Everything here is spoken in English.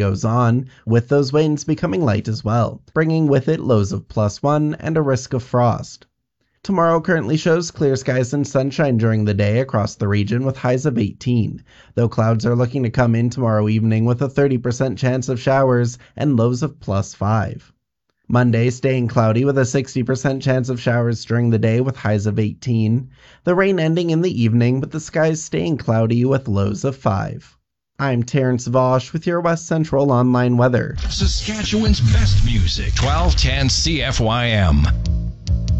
goes on, with those winds becoming light as well, bringing with it lows of +1 and a risk of frost. Tomorrow currently shows clear skies and sunshine during the day across the region with highs of 18, though clouds are looking to come in tomorrow evening with a 30% chance of showers and lows of +5. Monday staying cloudy with a 60% chance of showers during the day with highs of 18. The rain ending in the evening, but the skies staying cloudy with lows of 5. I'm Terrence Vosch with your West Central Online weather. Saskatchewan's best music, 1210 CFYM.